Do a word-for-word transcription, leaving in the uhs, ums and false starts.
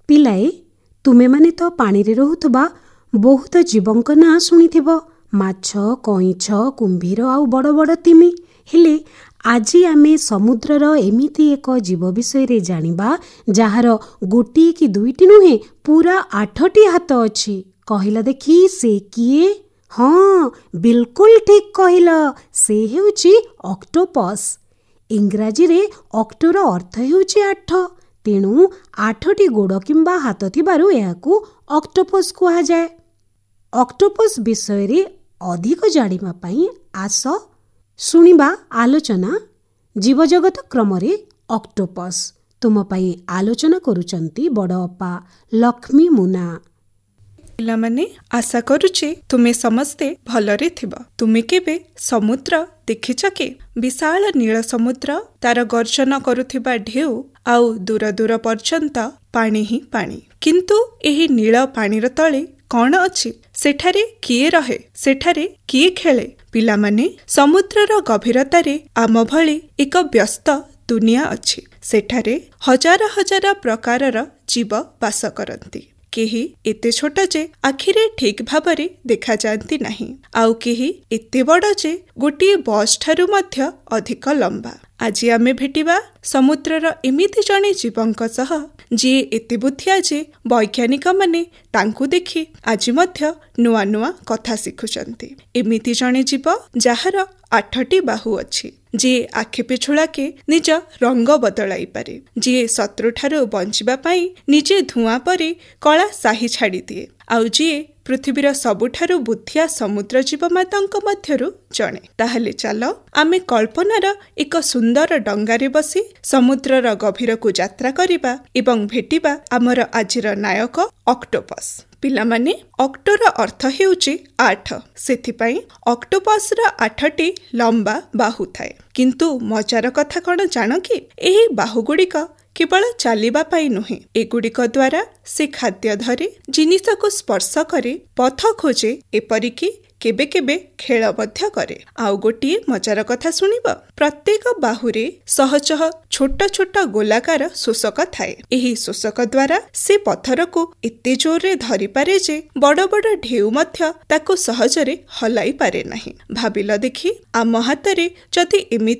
ପିଲାଏ, ତୁମେ ମାନେ ତ ପାଣିରେ ରହୁଥିବା ବହୁତ ଜୀବଙ୍କ ନାଁ ଶୁଣିଥିବ, ମାଛ, କଇଁଛ, କୁମ୍ଭୀର ଆଉ ବଡ଼ ବଡ଼ ତିମି। ହେଲେ ଆଜି ଆମେ ସମୁଦ୍ରର ଏମିତି ଏକ ଜୀବ ବିଷୟରେ ଜାଣିବା ଯାହାର ଗୋଟିଏ କି ଦୁଇଟି ନୁହେଁ, ପୁରା ଆଠଟି ହାତ ଅଛି। କହିଲ ଦେଖି, ସେ କିଏ? ହଁ, ବିଲକୁଲ ଠିକ୍ କହିଲ, ସେ ହେଉଛି ଅକ୍ଟୋପସ୍। ଇଂରାଜୀରେ ଅକ୍ଟୋର ଅର୍ଥ ହେଉଛି ଆଠ, ତେଣୁ ଆଠଟି ଗୋଡ଼ କିମ୍ବା ହାତ ଥିବାରୁ ଏହାକୁ ଅକ୍ଟୋପସ୍ କୁହାଯାଏ। ଅକ୍ଟୋପସ୍ ବିଷୟରେ ଅଧିକ ଜାଣିବା ପାଇଁ ଆସ ଶୁଣିବା ଆଲୋଚନା ଜୀବଜଗତ କ୍ରମରେ ଅକ୍ଟୋପସ୍। ତୁମ ପାଇଁ ଆଲୋଚନା କରୁଛନ୍ତି ବଡ଼ ଅପା ଲକ୍ଷ୍ମୀ ମୁନା। ପିଲାମାନେ, ଆଶା କରୁଛି ତୁମେ ସମସ୍ତେ ଭଲରେ ଥିବ। ତୁମେ କେବେ ସମୁଦ୍ର ଦେଖିଛ କି? ବିଶାଳ ନୀଳ ସମୁଦ୍ର, ତାର ଗର୍ଜନ କରୁଥିବା ଢେଉ ଆଉ ଦୂର ଦୂର ପର୍ଯ୍ୟନ୍ତ ପାଣି ହିଁ ପାଣି। କିନ୍ତୁ ଏହି ନୀଳ ପାଣିର ତଳେ କଣ ଅଛି? ସେଠାରେ କିଏ ରହେ? ସେଠାରେ କିଏ ଖେଳେ? ପିଲାମାନେ, ସମୁଦ୍ରର ଗଭୀରତାରେ ଆମ ଭଳି ଏକ ବ୍ୟସ୍ତ ଦୁନିଆ ଅଛି। ସେଠାରେ ହଜାର ହଜାର ପ୍ରକାରର ଜୀବ ବାସ କରନ୍ତି। କେହି ଏତେ ଛୋଟ ଯେ ଆଖିରେ ଠିକ୍ ଭାବରେ ଦେଖାଯାଆନ୍ତି ନାହିଁ, ଆଉ କେହି ଏତେ ବଡ଼ ଯେ ଗୋଟିଏ ବସ୍ ଠାରୁ ମଧ୍ୟ ଅଧିକ ଲମ୍ବା। ଆଜି ଆମେ ଭେଟିବା ସମୁଦ୍ରର ଏମିତି ଜଣେ ଜୀବଙ୍କ ସହ, ଯିଏ ଏତେ ବୁଦ୍ଧିଆ ଯେ ବୈଜ୍ଞାନିକମାନେ ତାଙ୍କୁ ଦେଖି ଆଜି ମଧ୍ୟ ନୂଆ ନୂଆ କଥା ଶିଖୁଛନ୍ତି। ଏମିତି ଜଣେ ଜୀବ ଯାହାର ଆଠଟି ବାହୁ ଅଛି, ଯିଏ ଆଖି ପିଛୁଳାକେ ନିଜ ରଙ୍ଗ ବଦଳାଇ ପାରେ, ଯିଏ ଶତ୍ରୁଠାରୁ ବଞ୍ଚିବା ପାଇଁ ନିଜେ ଧୂଆଁ ପରି କଳା ସାହି ଛାଡ଼ିଦିଏ, ଆଉ ଯିଏ ପୃଥିବୀର ସବୁଠାରୁ ବୁଦ୍ଧିଆ ସମୁଦ୍ର ଜୀବମାତାଙ୍କ ମଧ୍ୟରୁ ଜଣେ। ତାହେଲେ ଚାଲ ଆମେ କଳ୍ପନାର ଏକ ସୁନ୍ଦର ଡଙ୍ଗାରେ ବସି ସମୁଦ୍ରର ଗଭୀରକୁ ଯାତ୍ରା କରିବା ଏବଂ ଭେଟିବା ଆମର ଆଜିର ନାୟକ ଅକ୍ଟୋପସ୍। ପିଲାମାନେ, ଅକ୍ଟୋର ଅର୍ଥ ହେଉଛି ଆଠ, ସେଥିପାଇଁ ଅକ୍ଟୋପସର ଆଠଟି ଲମ୍ବା ବାହୁ ଥାଏ। କିନ୍ତୁ ମଜାର କଥା କଣ ଜାଣ କି? ଏହି ବାହୁଗୁଡ଼ିକ କେବଳ ଚାଲିବା ପାଇଁ ନୁହେଁ, ଏଗୁଡ଼ିକ ଦ୍ୱାରା ସେ ଖାଦ୍ୟ ଧରେ, ଜିନିଷକୁ ସ୍ପର୍ଶ କରେ, ପଥ ଖୋଜେ, ଏପରିକି କେବେ କେବେ ଖେଳ ମଧ୍ୟ କରେ। ଆଉ ଗୋଟିଏ ମଜାର କଥା ଶୁଣିବ, ପ୍ରତ୍ୟେକ ବାହୁରେ ଶହ ଶହ ଛୋଟ ଛୋଟ ଗୋଲାକାର ଶୋଷକ ଥାଏ। ଏହି ଶୋଷକ ଦ୍ୱାରା ସେ ପଥରକୁ ଏତେ ଜୋରରେ ଧରିପାରେ ଯେ ବଡ଼ ବଡ଼ ଢେଉ ମଧ୍ୟ ତାକୁ ସହଜରେ ହଲାଇ ପାରେ ନାହିଁ। ଭାବିଲ ଦେଖି, ଆମ ହାତରେ ଯଦି ଏମିତି